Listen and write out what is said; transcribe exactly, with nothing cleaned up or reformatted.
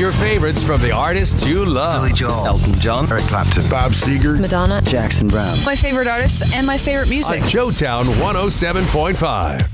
your favorites from the artists you love. Billy Joel, Elton John, Eric Clapton, Bob Seger, Madonna, Jackson Brown. My favorite artists and my favorite music. On Showtown one oh seven point five.